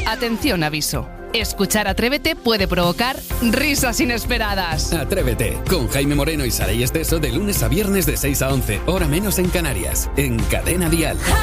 Atención, aviso. Escuchar Atrévete puede provocar risas inesperadas. Atrévete, con Jaime Moreno y Saray Esteso de lunes a viernes de 6 a 11, hora menos en Canarias, en Cadena Dial.